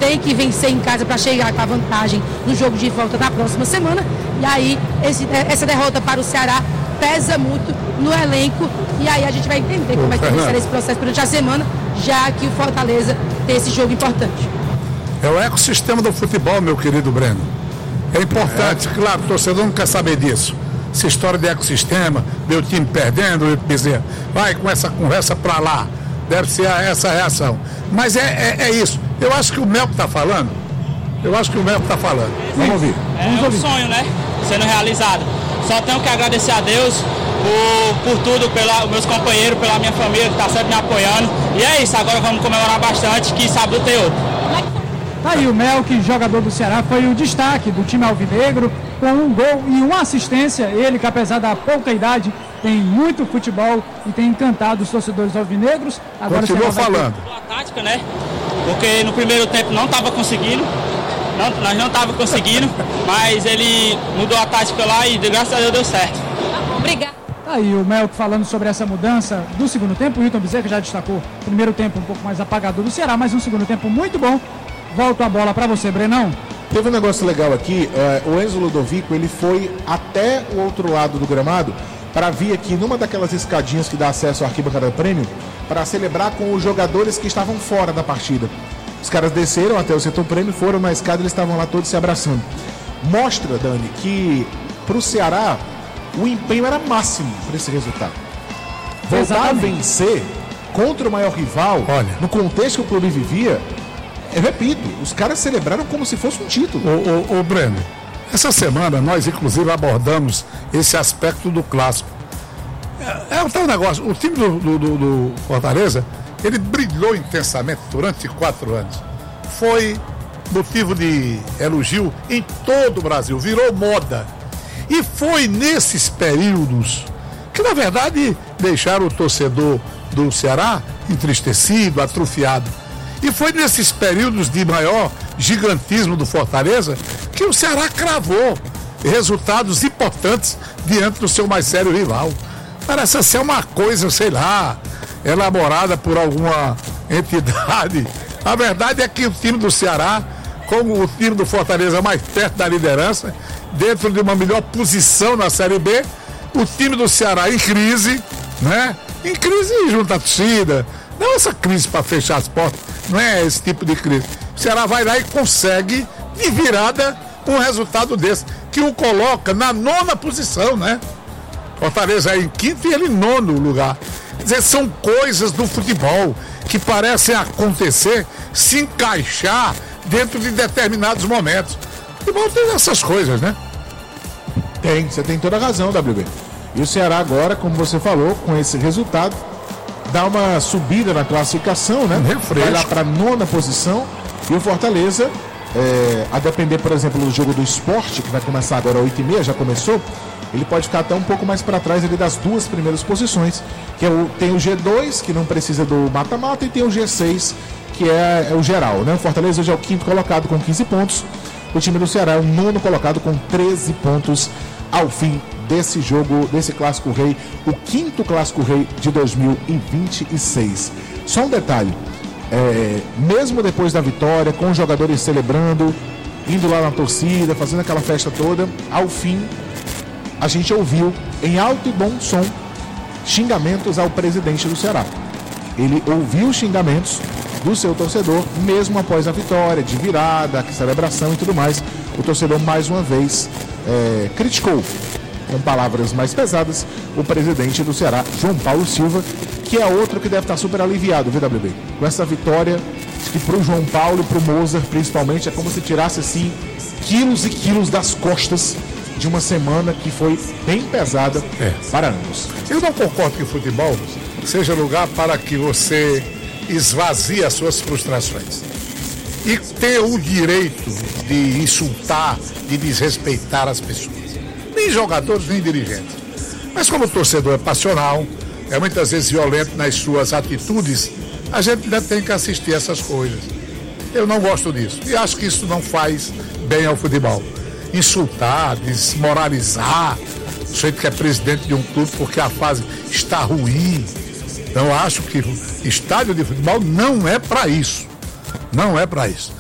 tem que vencer em casa para chegar com a vantagem no jogo de volta da próxima semana. E aí, essa derrota para o Ceará pesa muito no elenco. E aí a gente vai entender como é que vai ser esse processo durante a semana, já que o Fortaleza tem esse jogo importante. É o ecossistema do futebol, meu querido Breno. É importante, claro, o torcedor não quer saber disso. Essa história de ecossistema, meu time perdendo, dizer, vai com essa conversa pra lá. Deve ser essa a reação. Mas é isso. Eu acho que o Melco está falando. Vamos ouvir. É um sonho, né? Sendo realizado. Só tenho que agradecer a Deus por tudo, pelos meus companheiros, pela minha família que está sempre me apoiando. E é isso, agora vamos comemorar bastante, que sábado tem outro. Aí o Melco, jogador do Ceará, foi o destaque do time alvinegro, com um gol e uma assistência. Ele, que apesar da pouca idade, tem muito futebol e tem encantado os torcedores alvinegros. Agora continua falando. A tática, né? Porque no primeiro tempo não estava conseguindo. Nós não estávamos conseguindo, mas ele mudou a tática lá e graças a Deus deu certo. Obrigado. Aí o Melco falando sobre essa mudança do segundo tempo. O Hilton Bezerra já destacou o primeiro tempo um pouco mais apagador do Ceará, mas um segundo tempo muito bom. Volto a bola para você, Brenão. Teve um negócio legal aqui, o Enzo Ludovico, ele foi até o outro lado do gramado para vir aqui numa daquelas escadinhas que dá acesso ao Arquibancada Prêmio para celebrar com os jogadores que estavam fora da partida. Os caras desceram até o setor prêmio, foram na escada e eles estavam lá todos se abraçando. Mostra, Dani, que para o Ceará o empenho era máximo para esse resultado. Voltar a vencer contra o maior rival, no contexto que o clube vivia, eu repito, os caras celebraram como se fosse um título. Ô Breno, essa semana nós inclusive abordamos esse aspecto do clássico. É um tal negócio, o time do Fortaleza, ele brilhou intensamente durante 4 anos. Foi motivo de elogio em todo o Brasil, virou moda. E foi nesses períodos que, na verdade, deixaram o torcedor do Ceará entristecido, atrofiado. E foi nesses períodos de maior gigantismo do Fortaleza que o Ceará cravou resultados importantes diante do seu mais sério rival. Parece ser uma coisa, sei lá, elaborada por alguma entidade. A verdade é que o time do Ceará, como o time do Fortaleza mais perto da liderança, dentro de uma melhor posição na Série B, o time do Ceará em crise, né? Em crise junto à torcida. Não essa crise para fechar as portas, não é esse tipo de crise. O Ceará vai lá e consegue, de virada, um resultado desse, que o coloca na 9ª posição, né? Fortaleza é em 5º e ele em 9º lugar. Quer dizer, são coisas do futebol que parecem acontecer, se encaixar dentro de determinados momentos. O futebol tem essas coisas, né? Você tem toda a razão, WB. E o Ceará agora, como você falou, com esse resultado, dá uma subida na classificação, né? Vai lá para a 9ª posição. E o Fortaleza, a depender, por exemplo, do jogo do Sport, que vai começar agora às 8h30, já começou, ele pode ficar até um pouco mais para trás ali das 2 primeiras posições, que tem o G2, que não precisa do mata-mata, e tem o G6, que é o geral, né? O Fortaleza hoje é o 5º colocado com 15 pontos. O time do Ceará é o 9º colocado com 13 pontos ao fim desse jogo, desse Clássico Rei, o 5º Clássico Rei de 2026. Só um detalhe, mesmo depois da vitória, com os jogadores celebrando, indo lá na torcida, fazendo aquela festa toda, ao fim, a gente ouviu em alto e bom som xingamentos ao presidente do Ceará. Ele ouviu xingamentos do seu torcedor, mesmo após a vitória, de virada, celebração e tudo mais. O torcedor, mais uma vez, criticou, com palavras mais pesadas, o presidente do Ceará, João Paulo Silva, que é outro que deve estar super aliviado, VWB. Com essa vitória, que para o João Paulo e para o Mozart, principalmente, é como se tirasse, assim, quilos e quilos das costas de uma semana que foi bem pesada para ambos. Eu não concordo que o futebol seja lugar para que você esvazie as suas frustrações. E ter o direito de insultar, de desrespeitar as pessoas. Nem jogadores, nem dirigentes. Mas como o torcedor é passional, é muitas vezes violento nas suas atitudes, a gente ainda tem que assistir essas coisas. Eu não gosto disso. E acho que isso não faz bem ao futebol. Insultar, desmoralizar o sujeito que é presidente de um clube porque a fase está ruim. Então acho que o estádio de futebol não é para isso. Não é para isso.